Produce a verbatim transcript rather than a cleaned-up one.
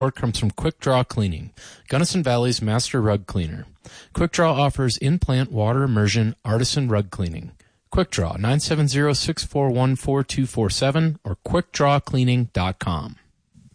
comes from Quick Draw Cleaning, Gunnison Valley's master rug cleaner. Quick Draw offers in-plant water immersion artisan rug cleaning. Quick Draw, nine seven zero, six four one, four two four seven or quick draw cleaning dot com.